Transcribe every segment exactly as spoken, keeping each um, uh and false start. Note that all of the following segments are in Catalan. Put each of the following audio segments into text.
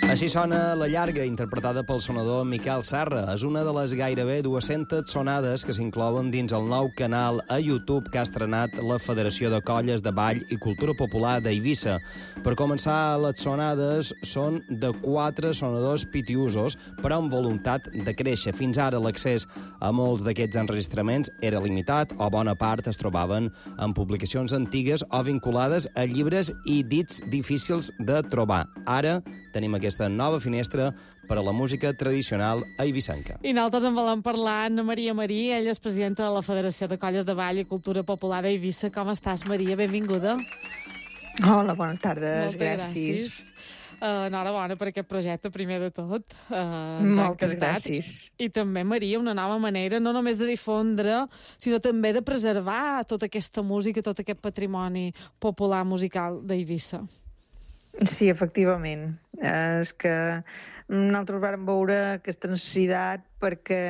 Així sona La llarga, interpretada pel sonador Miquel Serra. És una de les gairebé dues-centes sonades que s'inclouen dins el nou canal a YouTube que ha estrenat la Federació de Colles de Ball i Cultura Popular d'Eivissa. Per començar, les sonades són de quatre sonadors pitiusos, però amb voluntat de créixer. Fins ara l'accés a molts d'aquests enregistraments era limitat o bona part es trobaven en publicacions antigues o vinculades a llibres i dits difícils de trobar. Ara tenim aquesta nova finestra per a la música tradicional eivissenca. I nosaltres en volem parlar amb Maria Marí. Ella és presidenta de la Federació de Colles de Ball i Cultura Popular d'Eivissa. Com estàs, Maria? Benvinguda. Hola, bones tardes. Moltes gràcies. gràcies. Uh, enhorabona per aquest projecte, primer de tot. Uh, Moltes gràcies. I també, Maria, una nova manera no només de difondre, sinó també de preservar tota aquesta música, tot aquest patrimoni popular musical d'Eivissa. Sí, efectivament. Eh, és que nosaltres vam veure aquesta necessitat perquè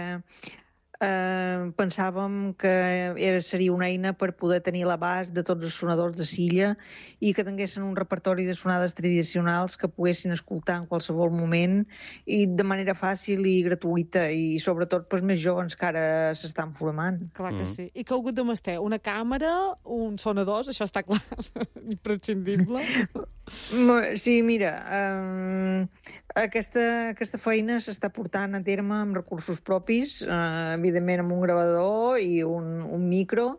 eh, pensàvem que era, seria una eina per poder tenir l'abast de tots els sonadors de Silla i que tinguessin un repertori de sonades tradicionals que poguessin escoltar en qualsevol moment i de manera fàcil i gratuïta i sobretot pels més joves que ara s'estan formant. Clar que mm. sí. I que heu hagut de mestre una càmera, un sonadors, això està clar, imprescindible. Sí, mira, eh, aquesta, aquesta feina s'està portant a terme amb recursos propis, eh, evidentment amb un gravador i un, un micro,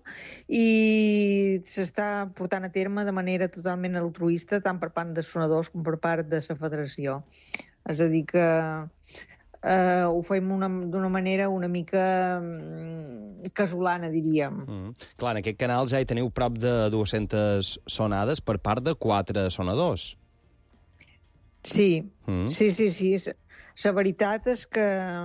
i s'està portant a terme de manera totalment altruista, tant per part de sonadors com per part de la federació. És a dir que eh, ho fem d'una manera una mica mm, casolana, diríem. Mm. Clar, en aquest canal ja hi teniu prop de dues-centes sonades per part de quatre sonadors. Sí, mm. sí, sí, sí. La veritat és que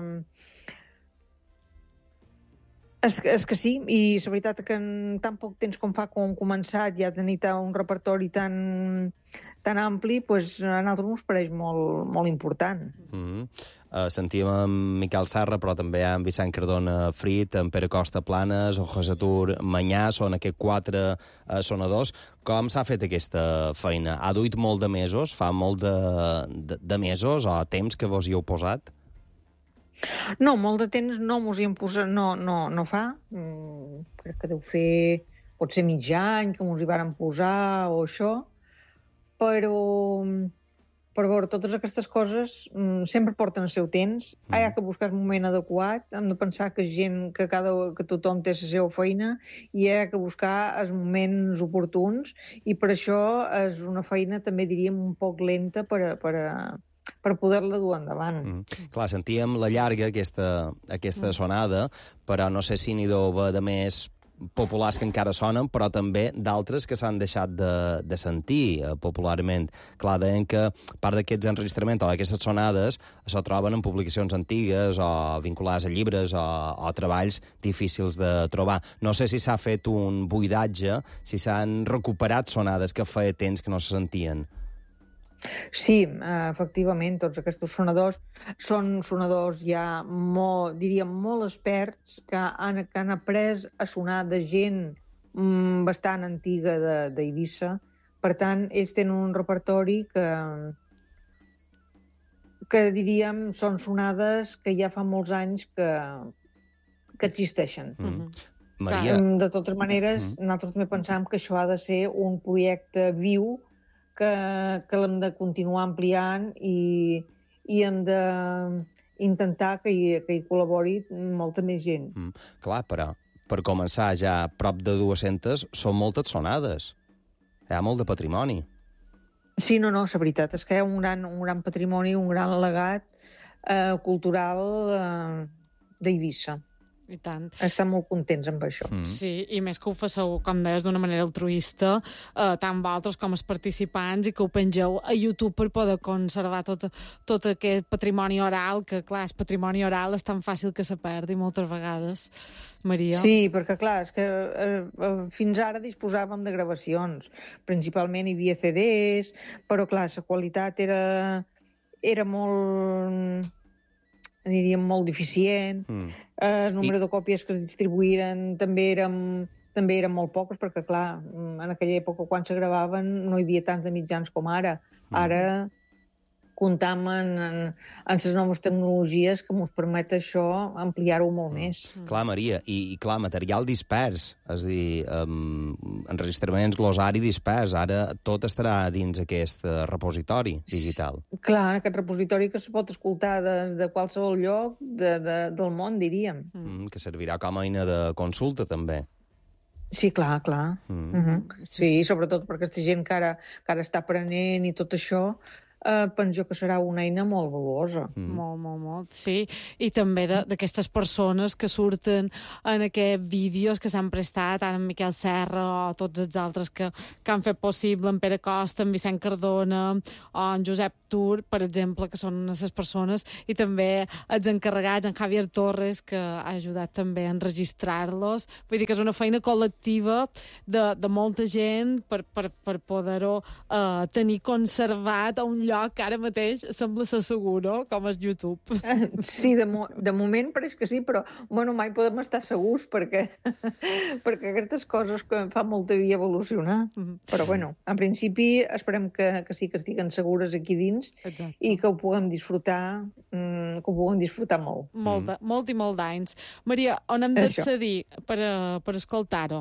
És, és que sí, i la veritat que en tan poc temps com fa com hem començat ja tenir un repertori tan, tan ampli, doncs a nosaltres ens pareix molt, molt important. Mm-hmm. uh, sentíem en Miquel Serra, però també en Vicent Cardona Frit, en Pere Costa Planes, o José Tur Manyà, són aquests quatre uh, sonadors. Com s'ha fet aquesta feina? Ha duit molt de mesos? Fa molt de, de, de mesos o temps que vos hi heu posat? No, molt de temps no mos hi hem posat, no, no, no fa. Mm, crec que deu fer, pot ser mig any que mos hi varen posar o això, però per veure, totes aquestes coses mm, sempre porten el seu temps. Mm. Hi ha que buscar el moment adequat, hem de pensar que gent, que, cada, que tothom té la seva feina i hi ha que buscar els moments oportuns i per això és una feina, també diríem, un poc lenta per a, per a per poder-la dur endavant. Mm. Clar, sentíem La llarga, aquesta, aquesta mm. sonada, però no sé si n'hi deu haver de més populars que encara sonen, però també d'altres que s'han deixat de, de sentir eh, popularment. Clar, deien que part d'aquests enregistraments o d'aquestes sonades se troben en publicacions antigues o vinculades a llibres o, o treballs difícils de trobar. No sé si s'ha fet un buidatge, si s'han recuperat sonades que feia temps que no se sentien. Sí, efectivament, tots aquests sonadors són sonadors ja molt, diríem, molt experts que han, que han après a sonar de gent mm, bastant antiga d'Eivissa. Per tant, ells tenen un repertori que, que diríem, són sonades que ja fa molts anys que, que existeixen. Mm. Maria... De totes maneres, mm. nosaltres també pensam que això ha de ser un projecte viu que, que l'hem de continuar ampliant i, i hem d'intentar que hi, que hi col·labori molta més gent. Mm, clar, però per començar ja prop de dues-centes són moltes sonades. Hi ha molt de patrimoni. Sí, no, no, la veritat és que hi ha un gran, un gran patrimoni, un gran legat eh, cultural eh, d'Eivissa. I tant. Estan molt contents amb això. Mm. Sí, i més que ho faceu, com deies, d'una manera altruista, eh, tant vosaltres com els participants, i que ho pengeu a YouTube per poder conservar tot, tot aquest patrimoni oral, que, clar, el patrimoni oral és tan fàcil que se perdi moltes vegades, Maria. Sí, perquè, clar, és que eh, fins ara disposàvem de gravacions. Principalment hi havia C Ds, però, clar, la qualitat era, era molt... diríem, molt deficient. Mm. Eh, el número I... de còpies que es distribuïren també eren, també eren molt poques, perquè, clar, en aquella època, quan se gravaven, no hi havia tants de mitjans com ara. Mm. Ara comptam en, en, en les noves tecnologies que ens permet això ampliar-ho molt mm. més. Mm. Clar, Maria, i, i clar, material dispers, és a dir, um, enregistraments, glossari dispers, ara tot estarà dins aquest repositori digital. Clar, aquest repositori que es pot escoltar des de qualsevol lloc de, de, del món, diríem. Mm, que servirà com a eina de consulta, també. Sí, clar, clar. Mm. Uh-huh. Sí, sobretot per aquesta gent que ara, que ara està aprenent i tot això, eh, penso que serà una eina molt valuosa. Mm. Molt, molt, molt, sí. I també d'aquestes persones que surten en aquests vídeos que s'han prestat, ara en Miquel Serra o tots els altres que, que han fet possible, en Pere Costa, en Vicent Cardona o en Josep Tur, per exemple, que són unes persones, i també els encarregats, en Javier Torres, que ha ajudat també a enregistrar-los. Vull dir que és una feina col·lectiva de, de molta gent per, per, per poder-ho eh, tenir conservat a un lloc que ara mateix sembla ser segur, no? Com és YouTube. Sí, de, mo de moment pareix que sí, però bueno, mai podem estar segurs perquè, perquè aquestes coses que fa molta via evolucionar. Mm-hmm. Però bueno, en principi esperem que, que sí que estiguen segures aquí dins. Exacte. I que ho puguem disfrutar, mm, que ho puguem disfrutar molt. Molt, de, molt i molt d'anys. Maria, on hem d'accedir per, per escoltar-ho?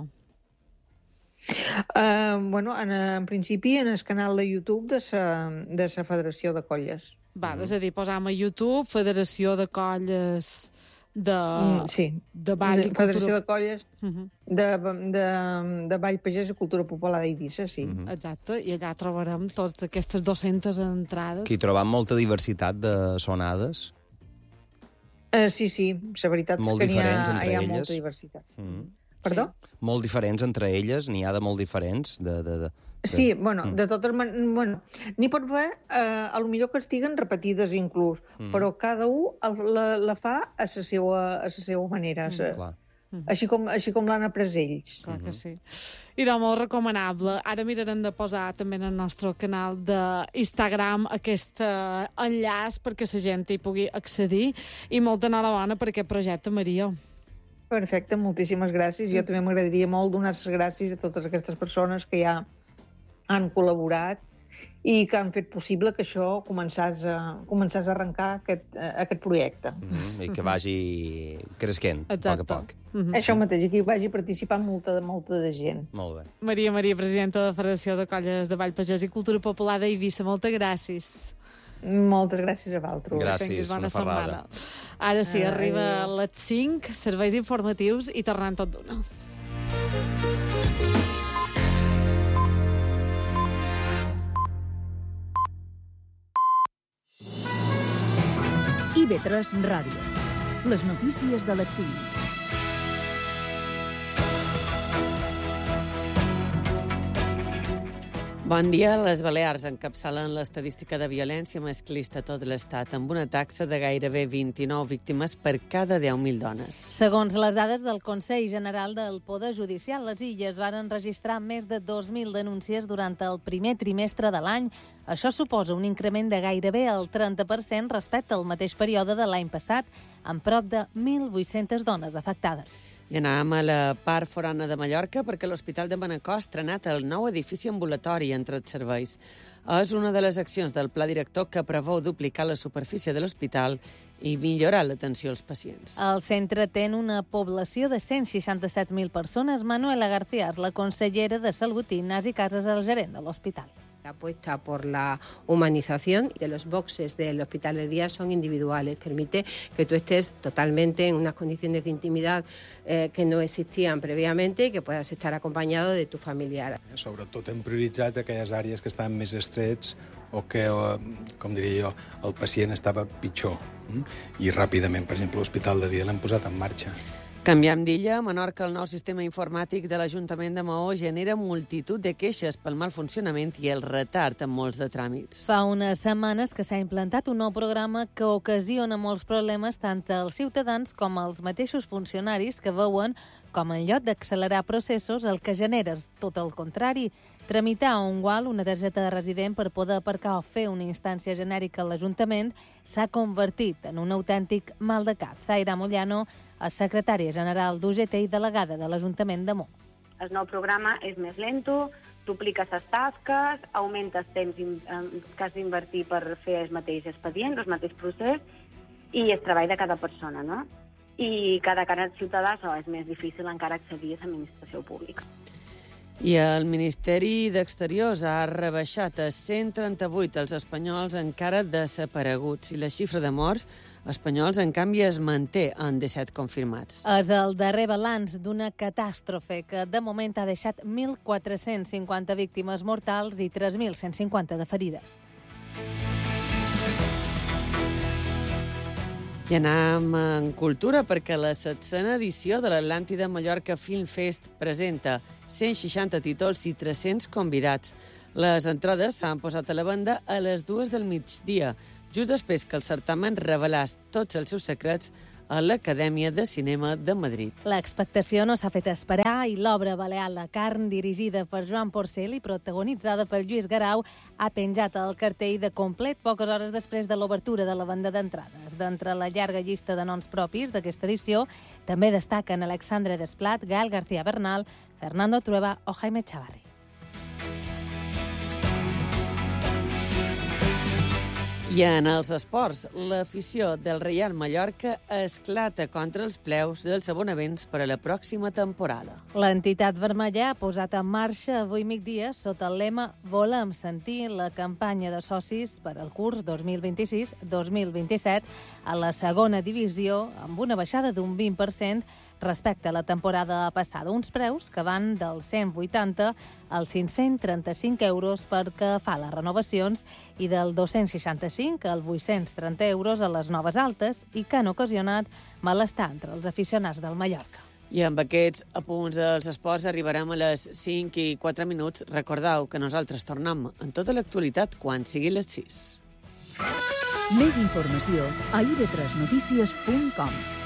Uh, bueno, en, en principi en el canal de YouTube de la de la Federació de Colles. Va, mm. és a dir, posam a YouTube Federació de Colles de, mm, sí. de Vall de, i Cultura... Federació de Colles uh-huh. de, de, de Vall Pagès i Cultura Popular d'Eivissa, sí. Uh-huh. Exacte, i allà trobarem totes aquestes dues-centes entrades. Que hi trobam molta diversitat de sonades. Uh, sí, sí, la veritat molt és que hi ha, hi ha elles. molta diversitat. Mm. Perdó? Sí. Molt diferents entre elles, n'hi ha de molt diferents. De, de, de, de... Sí, bueno, mm. de totes maneres, bueno, n'hi pot haver, eh, a lo millor que estiguen repetides inclús, mm. però cada un la, la fa a la seva, a la seva manera, mm. sa, mm. així com, així com l'han après ells. Clar que sí. I de molt recomanable. Ara mirarem de posar també en el nostre canal d'Instagram aquest uh, enllaç perquè la gent hi pugui accedir, i molta enhorabona per aquest projecte, Maria. Perfecte, moltíssimes gràcies. Jo també m'agradaria molt donar les gràcies a totes aquestes persones que ja han col·laborat i que han fet possible que això començàs a, començàs a arrencar aquest, aquest projecte. Mm-hmm. I que vagi creixent, a poc a poc. Mm-hmm. Això mateix, i que hi vagi participant molta, molta de gent. Molt bé. Maria Maria, presidenta de la Federació de Colles de Vall Pagès i Cultura Popular d'Eivissa, moltes gràcies. Moltes gràcies a vosaltres. Gràcies, una ferrada. Ara sí, arriba a les cinc, serveis informatius i tornant tot d'una. I ve tres Ràdio. Les notícies de les cinc. Bon dia. Les Balears encapçalen l'estadística de violència masclista a tot l'Estat, amb una taxa de gairebé vint-i-nou víctimes per cada deu mil dones. Segons les dades del Consell General del Poder Judicial, les Illes van registrar més de dos mil denúncies durant el primer trimestre de l'any. Això suposa un increment de gairebé el trenta per cent respecte al mateix període de l'any passat, amb prop de mil vuit-centes dones afectades. I anàvem a la part forana de Mallorca perquè l'Hospital de Manacor ha estrenat el nou edifici ambulatori entre els serveis. És una de les accions del pla director que preveu duplicar la superfície de l'hospital i millorar l'atenció als pacients. El centre té una població de cent seixanta-set mil persones. Manuela García és la consellera de Salut i Ignasi Casas, el gerent de l'hospital. La apuesta por la humanización de los boxes del hospital de día son individuales. Permite que tú estés totalmente en unas condiciones de intimidad eh, que no existían previamente y que puedas estar acompañado de tu familiar. Sobretot hem prioritzat aquelles àrees que estaven més estrets o que, com diria jo, el pacient estava pitjor. I ràpidament, per exemple, l'hospital de dia l'hem posat en marxa. Canviem d'illa. A Menorca, el nou sistema informàtic de l'Ajuntament de Maó genera multitud de queixes pel mal funcionament i el retard en molts de tràmits. Fa unes setmanes que s'ha implantat un nou programa que ocasiona molts problemes tant als ciutadans com als mateixos funcionaris que veuen com en lloc d'accelerar processos el que genera és tot el contrari. Tramitar a un gual una targeta de resident per poder aparcar o fer una instància genèrica a l'Ajuntament s'ha convertit en un autèntic mal de cap. Zaira Mollano és secretària general d'U G T i delegada de l'Ajuntament de Maó. El nou programa és més lento, dupliques les tasques, augmentes temps que has d'invertir per fer el mateix expedient, el mateix procés, i el treball de cada persona, no? I cada cara ciutadà so, és més difícil encara accedir a l'administració pública. I el Ministeri d'Exteriors ha rebaixat a cent trenta-vuit els espanyols encara desapareguts i la xifra de morts espanyols, en canvi, es manté en disset confirmats. És el darrer balanç d'una catàstrofe que de moment ha deixat mil quatre-cents cinquanta víctimes mortals i tres mil cent cinquanta de ferides. I anem en cultura perquè la setzena edició de l'Atlàntida Mallorca Film Fest presenta cent seixanta títols i tres-cents convidats. Les entrades s'han posat a la venda a les dues del migdia, just després que el certamen revelàs tots els seus secrets a l'Acadèmia de Cinema de Madrid. L'expectació no s'ha fet esperar i l'obra Balear la carn, dirigida per Joan Porcel i protagonitzada per Lluís Garau, ha penjat el cartell de complet poques hores després de l'obertura de la venda d'entrades. D'entre la llarga llista de noms propis d'aquesta edició, també destaquen Alexandre Desplat, Gael García Bernal, Fernando Trueba o Jaime Chavarri. I en els esports, l'afició del Reial Mallorca esclata contra els pleus dels abonaments per a la pròxima temporada. L'entitat vermella ha posat en marxa avui migdia sota el lema Volem sentir la campanya de socis per al curs dos mil vint-i-sis dos mil vint-i-set a la segona divisió amb una baixada d'un vint per cent respecte a la temporada passada. Uns preus que van dels cent vuitanta als cinc-cents trenta-cinc euros perquè fa les renovacions i del dos-cents seixanta-cinc als vuit-cents trenta euros a les noves altes i que han ocasionat malestar entre els aficionats del Mallorca. I amb aquests apunts dels esports arribarem a les cinc i quatre minuts. Recordeu que nosaltres tornem en tota l'actualitat quan sigui les sis. Més informació a i ve tres notícies punt com.